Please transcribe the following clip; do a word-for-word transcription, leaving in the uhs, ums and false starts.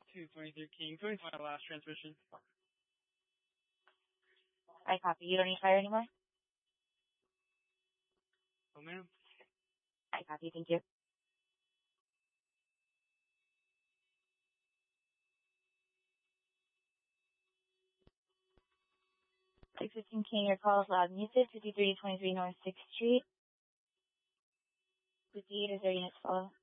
two twenty-three King, going to my last transmission. I copy. You don't need fire anymore? Oh, ma'am. I copy. Thank you. six fifteen King, your call is loud muted. fifty-three twenty-three North sixth Street. fifty-eight is there units follow?